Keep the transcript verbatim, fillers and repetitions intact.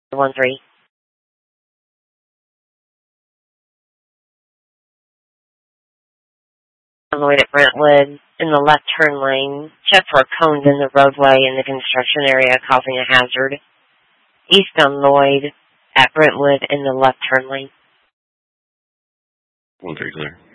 one three. Lloyd at Brentwood in the left turn lane. Check for cones in the roadway in the construction area causing a hazard. Eastbound Lloyd at Brentwood in the left turn lane. one three clear.